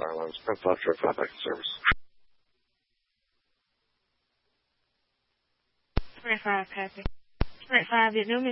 Islands. Prince Arthur flyback service. 25 copy. 25 Vietnamese.